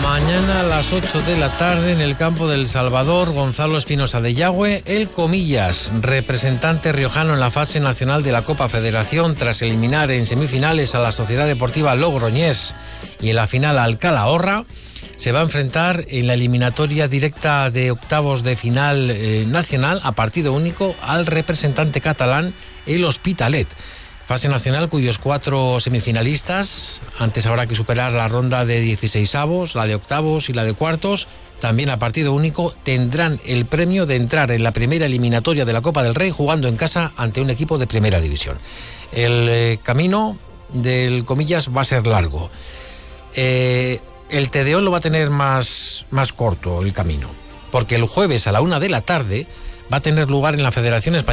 Mañana a las 8 de la tarde en el campo del Salvador, Gonzalo Espinosa de Yagüe, el Comillas, representante riojano en la fase nacional de la Copa Federación, tras eliminar en semifinales a la Sociedad Deportiva Logroñés y en la final al Calahorra, se va a enfrentar en la eliminatoria directa de octavos de final nacional a partido único al representante catalán, el Hospitalet. Fase nacional cuyos 4 semifinalistas, antes habrá que superar la ronda de 16avos, la de octavos y la de cuartos, también a partido único, tendrán el premio de entrar en la primera eliminatoria de la Copa del Rey jugando en casa ante un equipo de primera división. El camino del Comillas va a ser largo. El Tedeón lo va a tener más corto el camino, porque el jueves a la 1 de la tarde va a tener lugar en la Federación Española